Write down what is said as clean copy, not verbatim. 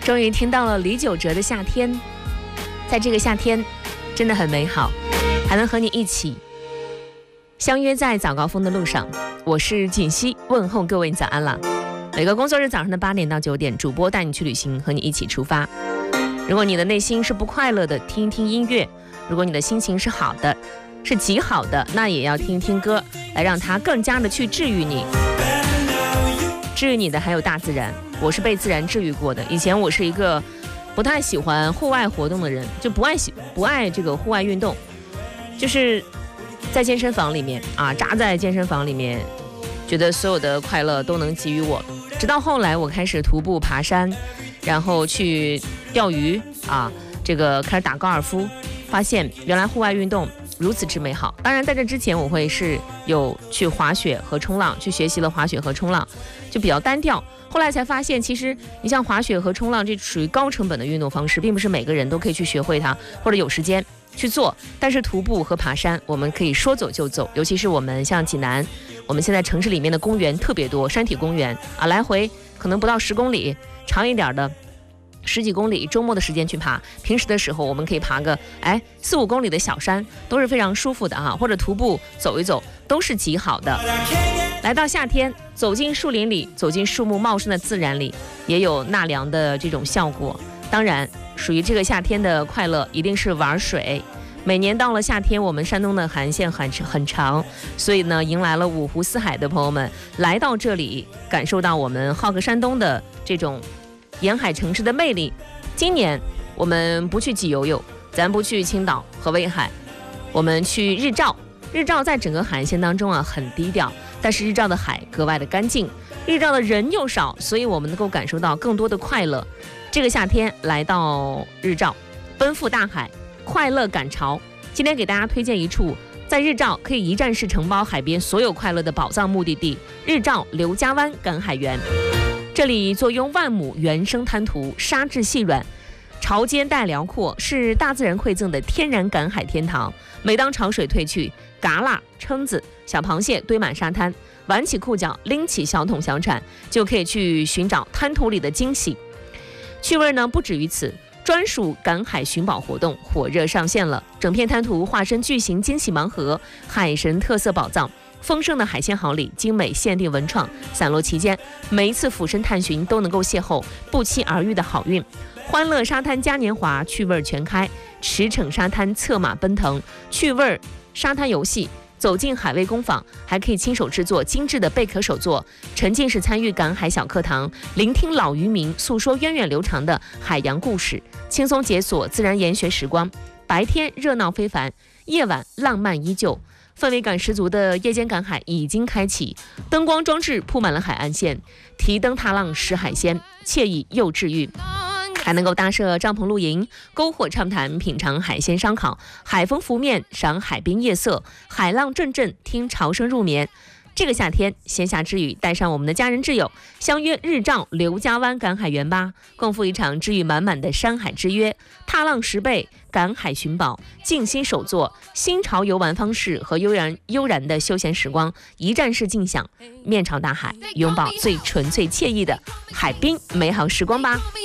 终于听到了李玖哲的《夏天》，在这个夏天真的很美好，还能和你一起相约在早高峰的路上。我是锦溪，问候各位早安了。每个工作日早上的8点到9点，主播带你去旅行，和你一起出发。如果你的内心是不快乐的，听一听音乐；如果你的心情是好的，是极好的，那也要听一听歌，来让它更加的去治愈你。治愈你的还有大自然，我是被自然治愈过的。以前我是一个不太喜欢户外活动的人，就不爱这个户外运动，就是在健身房里面啊，扎在健身房里面，觉得所有的快乐都能给予我。直到后来我开始徒步爬山，然后去钓鱼啊，这个开始打高尔夫，发现原来户外运动如此之美好。当然在这之前我会是有去滑雪和冲浪，去学习了滑雪和冲浪，就比较单调。后来才发现，其实你像滑雪和冲浪，这属于高成本的运动方式，并不是每个人都可以去学会它，或者有时间去做。但是徒步和爬山我们可以说走就走，尤其是我们像济南，我们现在城市里面的公园特别多，山体公园啊，来回可能不到10公里，长一点的10几公里，周末的时间去爬，平时的时候我们可以爬个4、5公里的小山，都是非常舒服的哈，或者徒步走一走都是极好的。来到夏天，走进树林里，走进树木茂盛的自然里，也有纳凉的这种效果。当然属于这个夏天的快乐一定是玩水。每年到了夏天，我们山东的寒线很长，所以呢迎来了五湖四海的朋友们来到这里，感受到我们浩克山东的这种沿海城市的魅力。今年我们不去济游游，咱不去青岛和威海，我们去日照。日照在整个海岸线当中啊很低调，但是日照的海格外的干净，日照的人又少，所以我们能够感受到更多的快乐。这个夏天来到日照，奔赴大海，快乐赶潮。今天给大家推荐一处在日照可以一站式承包海边所有快乐的宝藏目的地——日照刘家湾赶海园。这里坐拥万亩原生滩涂，沙质细软，潮间带辽阔，是大自然馈赠的天然赶海天堂。每当潮水退去，蛤蜊、蛏子、小螃蟹堆满沙滩，挽起裤脚，拎起小桶小铲，就可以去寻找滩涂里的惊喜。趣味呢不止于此，专属赶海寻宝活动火热上线了。整片滩涂化身巨型惊喜盲盒，海神特色宝藏，丰盛的海鲜好礼，精美限定文创散落其间。每一次俯身探寻都能够邂逅不期而遇的好运。欢乐沙滩嘉年华，趣味全开，驰骋沙滩策马奔腾，趣味沙滩游戏，走进海味工坊，还可以亲手制作精致的贝壳手作，沉浸式参与赶海小课堂，聆听老渔民诉说源远流长的海洋故事，轻松解锁自然研学时光。白天热闹非凡，夜晚浪漫依旧，氛围感十足的夜间赶海已经开启，灯光装置铺满了海岸线，提灯踏浪食海鲜，惬意又治愈。还能够搭设帐篷露营，篝火畅谈，品尝海鲜烧烤，海风拂面，赏海滨夜色，海浪阵阵，听潮声入眠。这个夏天，闲暇之余，带上我们的家人挚友，相约日照刘家湾赶海园吧，共赴一场治愈满满的山海之约。踏浪10倍，赶海寻宝，静心手作，新潮游玩方式和悠然的休闲时光，一站式尽享，面朝大海，拥抱最纯粹惬意的海滨美好时光吧。